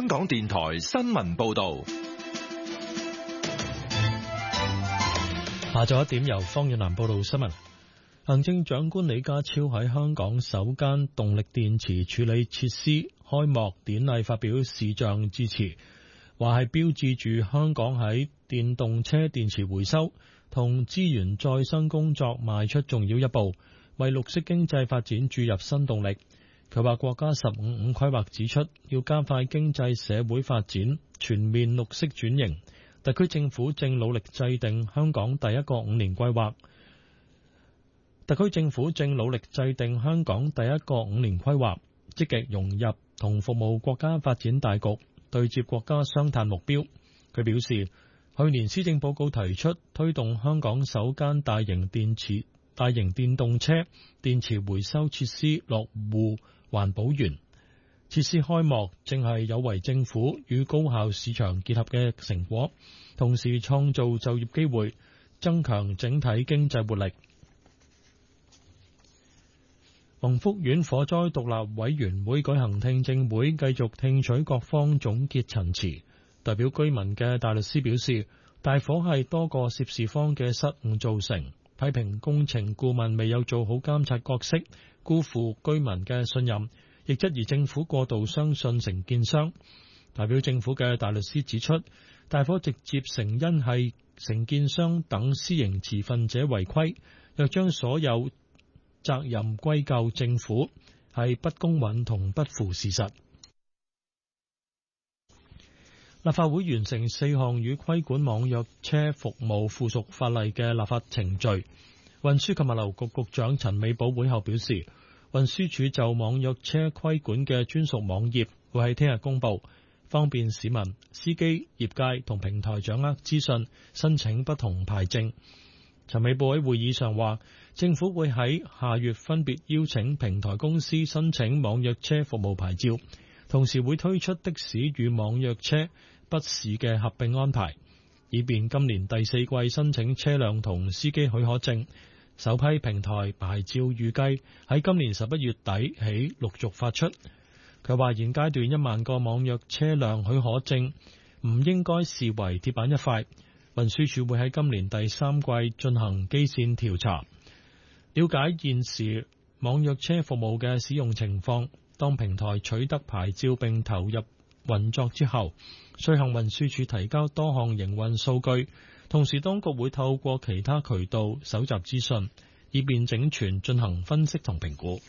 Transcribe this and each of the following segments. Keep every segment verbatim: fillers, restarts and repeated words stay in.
香港電台新聞報道。 下晝一點由方遠南報道新聞。行政長官李家超喺香港首間動力電池處理設施開幕典禮發表視像致辭，話係標誌住香港喺電動車電池回收同資源再生工作邁出重要一步，為綠色經濟發展注入新動力。佢話國家十五五規劃指出，要加快經濟社會發展，全面綠色轉型。特區政府正努力制定香港第一個五年規劃。特區政府正努力制定香港第一個五年規劃，積極融入同服務國家發展大局，對接國家雙碳目標。佢表示，去年施政報告提出推動香港首間大型電池、大型電動車電池回收設施落戶環保園。設施開幕正係有為政府與高效市場結合嘅成果，同時創造就業機會，增強整體經濟活力。宏福苑火災獨立委員會舉行聽證會，繼續聽取各方總結陳詞。代表居民嘅大律師表示，大火係多個涉事方嘅失誤造成，批評工程顧問未有做好監察角色，辜負居民嘅信任，亦質疑政府過度相信承建商。代表政府嘅大律師指出，大火直接成因係承建商等私營持份者違規，若將所有責任歸咎政府，係不公允同不符事實。立法會完成四項與規管網約車服務附屬法例嘅立法程序。運輸及物流局局長陳美寶會後表示，運輸署就網約車規管嘅專屬網頁會喺聽日公佈，方便市民、司機、業界同平台掌握資訊，申請不同牌證。陳美寶喺會議上話，政府會喺下月分別邀請平台公司申請網約車服務牌照，同時會推出的士與網約車筆試嘅合併安排，以便今年第四季申請車輛同司機許可證。首批平台牌照預計喺今年十一月底起陸續發出。佢話現階段一萬個網約車輛許可證唔應該視為鐵板一塊，運輸署會喺今年第三季進行基線調查，了解現時網約車服務嘅使用情況。當平台取得牌照並投入運作之後，須向運輸署提交多項營運數據，同時當局會透過其他渠道搜集資訊，以便整全進行分析同評估。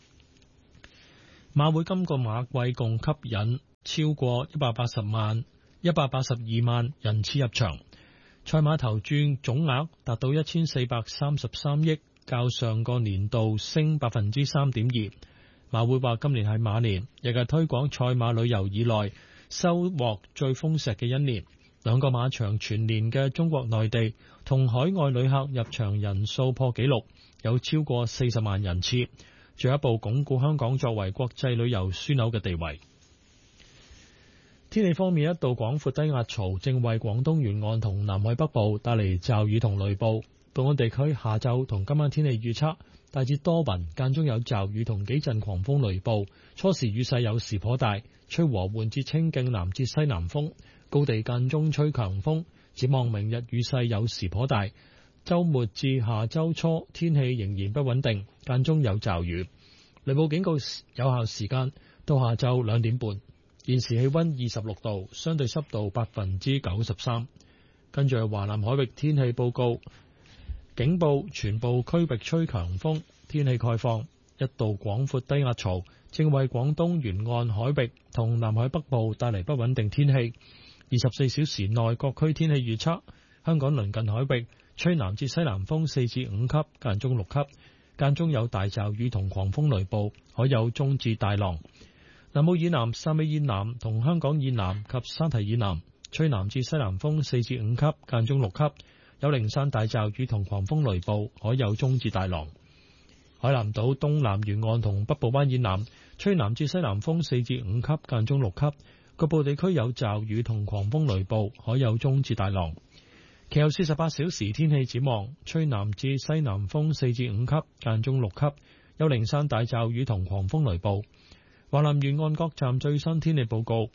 馬會今個馬季共吸引超過一百八十萬、一百八十二萬人次入場，賽馬投注總額達到一千四百三十三億，較上個年度升百分之三點二。馬會話今年係馬年，亦係推廣賽馬旅遊以來收穫最豐碩嘅一年。兩個馬場全年嘅中國內地同海外旅客入場人數破紀錄，有超過四十萬人次，進一步鞏固香港作為國際旅遊樞紐嘅地位。天氣方面，一道廣闊低壓槽正為廣東沿岸同南海北部帶嚟驟雨同雷暴。本港地區下晝同今晚天氣預測，大致多雲，間中有驟雨同幾陣狂風雷暴，初時雨勢有時頗大，吹和緩至清勁南至西南風，高地間中吹強風。展望明日雨勢有時頗大，週末至下週初天氣仍然不穩定，間中有驟雨。雷暴警告有效時間到下晝兩點半。現時氣溫二十六度，相對濕度百分之九十三。跟住係華南海域天氣報告。警報，全部區域吹強風，天氣概況。一道廣闊低壓槽正為廣東沿岸海域同南海北部帶嚟不穩定天氣。二十四小時內各區天氣預測：香港鄰近海域吹南至西南風四至五級，間中六級，間中有大驟雨同狂風雷暴，海有中至大浪。南澳以南、汕尾以南同香港以南及沙堤以南吹南至西南風四至五級，間中六級。有零散大驟雨同狂風雷暴，海有中至大浪。海南島東南沿岸同北部灣以南吹南至西南風四至五級，間中六級。局部地區有驟雨同狂風雷暴，海有中至大浪。其後四十八小時天氣展望，吹南至西南風四至五級，間中六級。有零散大驟雨同狂風雷暴。華南沿岸各站最新天氣報告：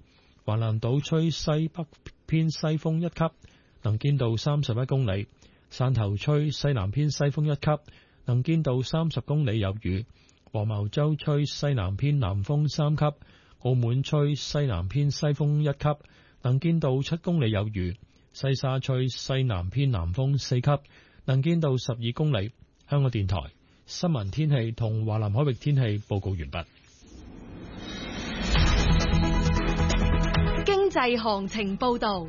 橫瀾島吹西北偏西風一級，能見度三十一公里；汕頭吹西南偏西風一級，能見度三十公里有餘；黃茅洲吹西南偏南風三級；澳門吹西南偏西風一級，能見度七公里有餘；西沙吹西南偏南風四級，能見度十二公里。香港電台新聞天氣同華南海域天氣報告完畢。 經濟行情報道。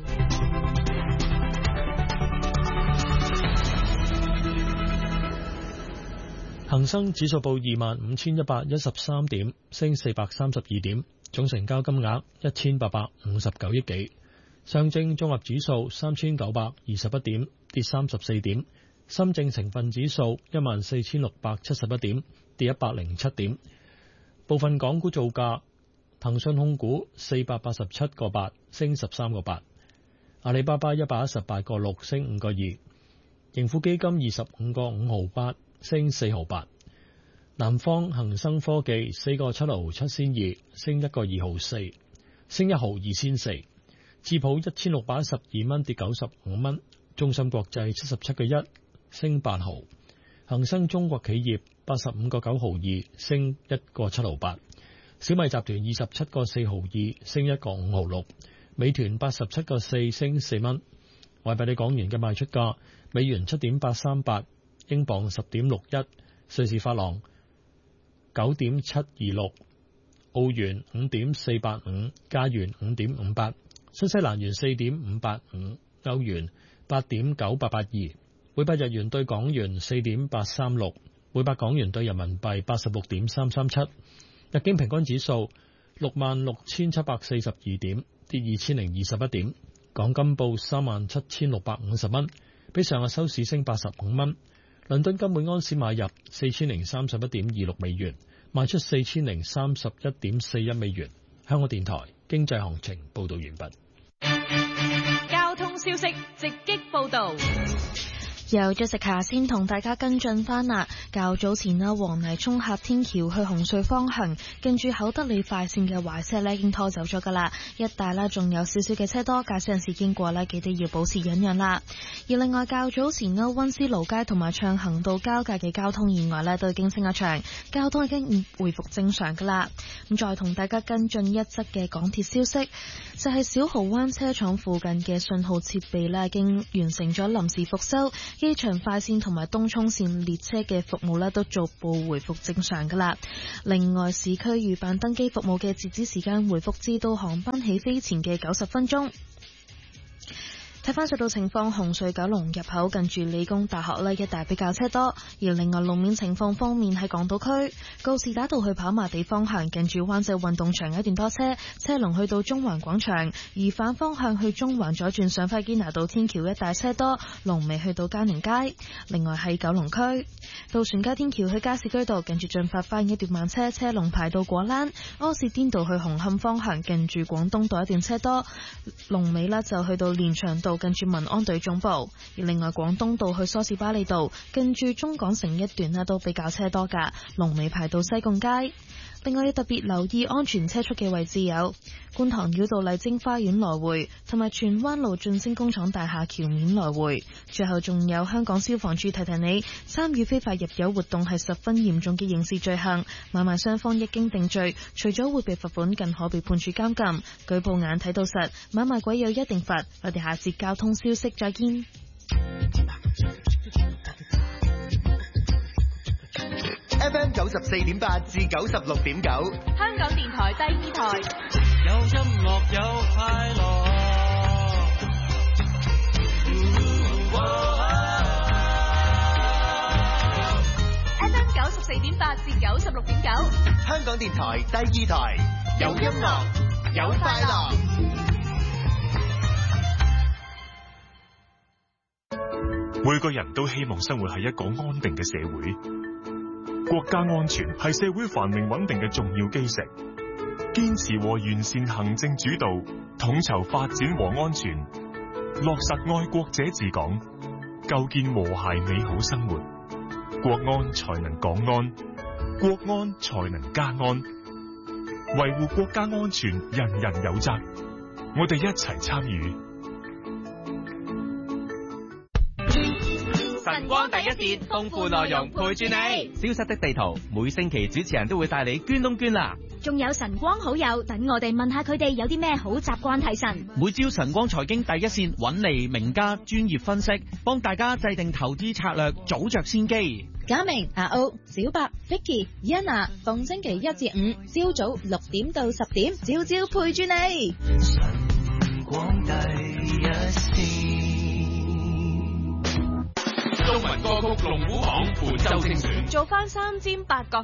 恒生指數報二萬五千一百一十三點，升四百三十二點，總成交金額一千八百五十九億幾。上證綜合指數三千九百二十一點，跌三十四點。深證成分指數一萬四千六百七十一點，跌一百零七點。部分港股造價。騰訊控股四百八十七個八，升十三個八；阿里巴巴一百一十八個六，升五個二；盈富基金二十五個五毫八，升四毫八；南方恒生科技四個七毫七仙二，升一個二毫四，升一毫二仙四；智普一千六百一十二蚊，跌九十五蚊；中芯國際七十七個一，升八毫；恒生中國企業八十五個九毫二，升一個七毫八。小米集團二十七個四毫二，升一個五毫六；美團八十七個四，升四蚊。外幣對港元嘅賣出價：美元七點八三八，英鎊十點六一，瑞士法郎九點七二六，澳元五點四八五，加元五點五八，新西蘭元四點五八五，歐元八點九八八二，每百日元對港元四點八三六，每百港元對人民幣八十六點三三七。日經平均指數六萬六千七百四十二點，跌二千零二十一點。港金報三萬七千六百五十蚊，比上日收市升八十五蚊。倫敦金每安士買入四千零三十一點二六美元，賣出四千零三十一點四一美元。香港電台經濟行情報道完畢。 交通消息直擊報道。 由咗食下先同大家跟進翻啦。較早前啦，黃泥涌峽天橋去紅隧方向，近住厚德里快線嘅壞車呢已經拖走咗噶啦，一帶啦仲有少少嘅車多，駕駛人士經過呢記得要保持忍讓啦。而另外較早前啦，溫思勞街同埋暢行道交界嘅交通意外呢都已經清一場，交通已經恢復正常噶啦。咁再同大家跟進一則嘅港鐵消息，就係小蠔灣車廠附近嘅信號設備呢已經完成咗臨時復修。機場快線同埋東涌線列車嘅服務咧都逐步回復正常噶啦。另外，市區預辦登機服務嘅截止時間回復至到航班起飛前嘅九十分鐘。睇翻隧道情況，紅隧九龍入口近住理工大學呢一帶比較車多，而另外路面情況方面喺港島區告士打道去跑馬地方向近住灣仔運動場一段多車，車龍去到中環廣場，而反方向去中環左轉上快堅拿道天橋一帶車多，龍尾去到嘉寧街。另外喺九龍區渡船街天橋去加士居道近住進發花園一段慢車，車龍排到果欄。柯士甸道去紅磡方向近住廣東道一段車多，龍尾呢就去到連翔道近住民安隊總部。而另外廣東道去梳士巴利道近住中港城一段呢都比較車多噶，龍尾排到西貢街。另外要特別留意安全車速嘅位置有觀塘繞道麗晶花園來回，同埋荃灣路晉升工廠大廈橋面來回。最後仲有香港消防處提提你，參與非法入油活動係十分嚴重嘅刑事罪行，買賣雙方一經定罪，除咗會被罰款，更可被判處監禁。舉報眼睇到實，買賣鬼有一定罰。我哋下節交通消息再見。 F M 九十四點八至九十六點九， 香港電台第二台， 有音樂有快樂。 F M 九十四點八至九十六點九， 香港電台第二台，有音樂有快樂。 每個人都希望生活喺一個安定嘅社會。國家安全係社會繁榮穩定嘅重要基石，堅持和完善行政主導，統籌發展和安全，落實愛國者治港，構建和諧美好生活，國安才能港安，國安才能家安。維護國家安全，人人有責。 我哋一齊參與。 晨光第一線，豐富內容陪住你。消失的地圖，每星期主持人都會帶你捐窿捐罅。 仲有晨光好友，等我哋問下佢哋有啲咩好習慣提神。 每朝晨光財經第一線揾嚟名家專業分析，幫大家制定投資策略，早着先機。 嘉明、阿歐、小白、Vicky、Yana， 逢星期一至五朝早六點到十點，朝朝陪住你。晨光第一線。 中文歌曲龍虎榜本周精選， 做翻三尖八角